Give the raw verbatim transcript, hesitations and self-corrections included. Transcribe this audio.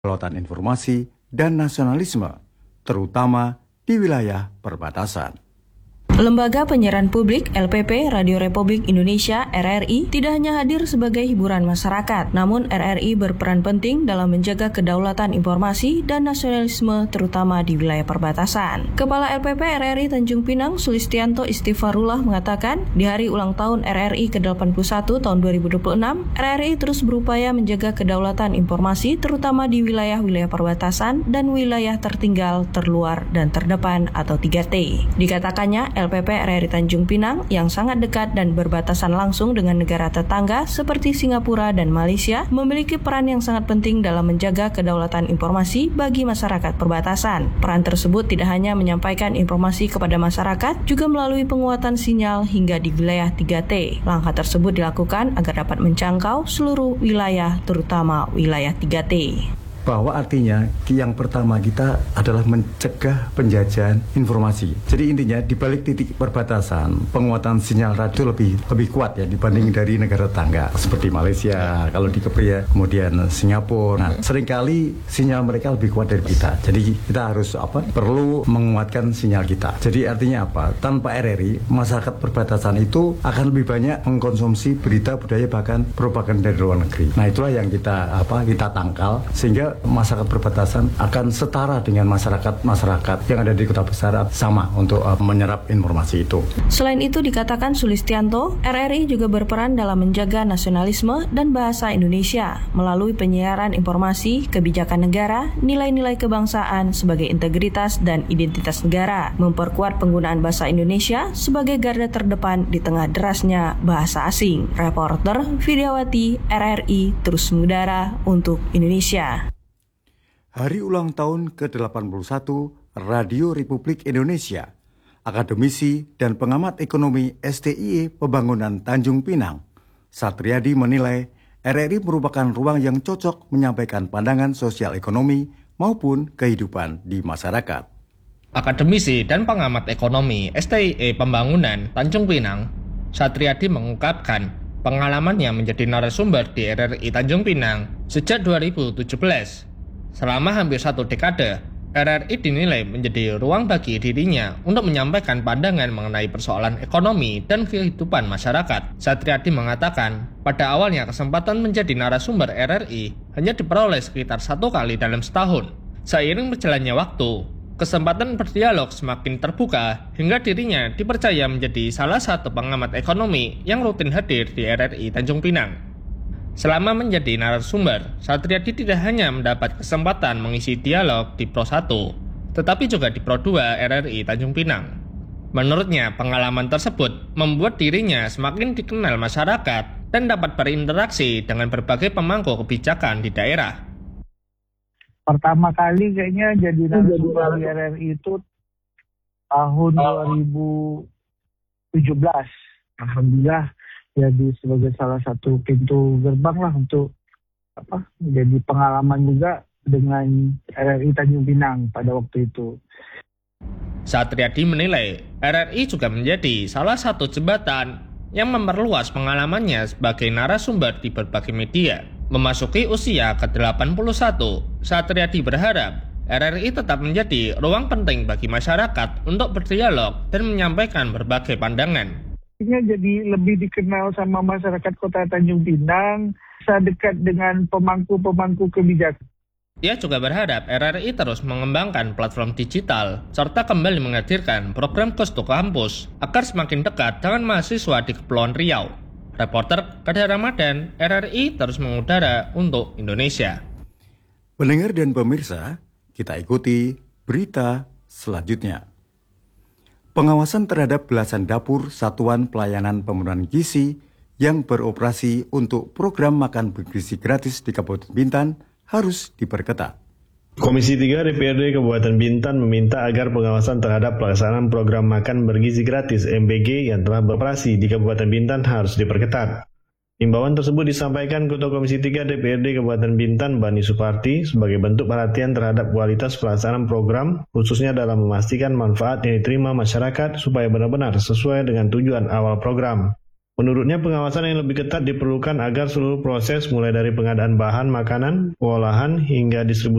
kedaulatan informasi dan nasionalisme, terutama di wilayah perbatasan. Lembaga Penyiaran Publik L P P Radio Republik Indonesia R R I tidak hanya hadir sebagai hiburan masyarakat, namun R R I berperan penting dalam menjaga kedaulatan informasi dan nasionalisme terutama di wilayah perbatasan. Kepala L P P R R I Tanjung Pinang Sulistianto Istighfarullah mengatakan, di hari ulang tahun R R I ke delapan puluh satu tahun dua ribu dua puluh enam, R R I terus berupaya menjaga kedaulatan informasi terutama di wilayah-wilayah perbatasan dan wilayah tertinggal, terluar, dan terdepan atau tiga T. Dikatakannya, L P P R R I Tanjung Pinang yang sangat dekat dan berbatasan langsung dengan negara tetangga seperti Singapura dan Malaysia memiliki peran yang sangat penting dalam menjaga kedaulatan informasi bagi masyarakat perbatasan. Peran tersebut tidak hanya menyampaikan informasi kepada masyarakat, juga melalui penguatan sinyal hingga di wilayah tiga T. Langkah tersebut dilakukan agar dapat menjangkau seluruh wilayah, terutama wilayah tiga T. Bahwa artinya yang pertama kita adalah mencegah penjajahan informasi. Jadi intinya di balik titik perbatasan, penguatan sinyal radio lebih lebih kuat ya dibanding dari negara tetangga seperti Malaysia, kalau di Kepri, kemudian Singapura. Nah, seringkali sinyal mereka lebih kuat dari kita. Jadi kita harus apa? Perlu menguatkan sinyal kita. Jadi artinya apa? Tanpa R R I, masyarakat perbatasan itu akan lebih banyak mengkonsumsi berita, budaya, bahkan propaganda dari luar negeri. Nah, itulah yang kita apa? Kita tangkal sehingga masyarakat perbatasan akan setara dengan masyarakat-masyarakat yang ada di kota besar sama untuk uh, menyerap informasi itu. Selain itu dikatakan Sulistianto, R R I juga berperan dalam menjaga nasionalisme dan bahasa Indonesia melalui penyiaran informasi, kebijakan negara, nilai-nilai kebangsaan sebagai integritas dan identitas negara, memperkuat penggunaan bahasa Indonesia sebagai garda terdepan di tengah derasnya bahasa asing. Reporter Vidyawati R R I terus mengudara untuk Indonesia. Hari ulang tahun ke delapan puluh satu Radio Republik Indonesia, akademisi dan pengamat ekonomi S T I E Pembangunan Tanjung Pinang, Satriadi menilai R R I merupakan ruang yang cocok menyampaikan pandangan sosial ekonomi maupun kehidupan di masyarakat. Akademisi dan pengamat ekonomi S T I E Pembangunan Tanjung Pinang, Satriadi mengungkapkan pengalamannya menjadi narasumber di R R I Tanjung Pinang sejak dua ribu tujuh belas. Selama hampir satu dekade, R R I dinilai menjadi ruang bagi dirinya untuk menyampaikan pandangan mengenai persoalan ekonomi dan kehidupan masyarakat. Satriadi mengatakan, pada awalnya kesempatan menjadi narasumber R R I hanya diperoleh sekitar satu kali dalam setahun. Seiring berjalannya waktu, kesempatan berdialog semakin terbuka hingga dirinya dipercaya menjadi salah satu pengamat ekonomi yang rutin hadir di R R I Tanjung Pinang. Selama menjadi narasumber, Satriadi tidak hanya mendapat kesempatan mengisi dialog di Pro satu, tetapi juga di Pro dua R R I Tanjung Pinang. Menurutnya, pengalaman tersebut membuat dirinya semakin dikenal masyarakat dan dapat berinteraksi dengan berbagai pemangku kebijakan di daerah. Pertama kali kayaknya jadi narasumber di R R I itu tahun dua ribu tujuh belas. Alhamdulillah jadi sebagai salah satu pintu gerbang lah untuk apa? Jadi pengalaman juga dengan R R I Tanjung Pinang pada waktu itu. Satriadi menilai R R I juga menjadi salah satu jembatan yang memperluas pengalamannya sebagai narasumber di berbagai media. Memasuki usia ke delapan puluh satu, Satriadi berharap R R I tetap menjadi ruang penting bagi masyarakat untuk berdialog dan menyampaikan berbagai pandangan. Jadi lebih dikenal sama masyarakat Kota Tanjung Pinang, bisa dekat dengan pemangku-pemangku kebijakan. Ia juga berharap R R I terus mengembangkan platform digital serta kembali menghadirkan program Coast to Campus agar semakin dekat dengan mahasiswa di Kepulauan Riau. Reporter Kadir Ramadan, R R I terus mengudara untuk Indonesia. Pendengar dan pemirsa, kita ikuti berita selanjutnya. Pengawasan terhadap belasan dapur Satuan Pelayanan Pemenuhan Gizi yang beroperasi untuk program makan bergizi gratis di Kabupaten Bintan harus diperketat. Komisi tiga D P R D Kabupaten Bintan meminta agar pengawasan terhadap pelaksanaan program makan bergizi gratis M B G yang telah beroperasi di Kabupaten Bintan harus diperketat. Himbauan tersebut disampaikan Ketua Komisi tiga D P R D Kabupaten Bintan Bani Suparti sebagai bentuk perhatian terhadap kualitas pelaksanaan program, khususnya dalam memastikan manfaat yang diterima masyarakat supaya benar-benar sesuai dengan tujuan awal program. Menurutnya, pengawasan yang lebih ketat diperlukan agar seluruh proses mulai dari pengadaan bahan makanan, pengolahan, hingga distribusi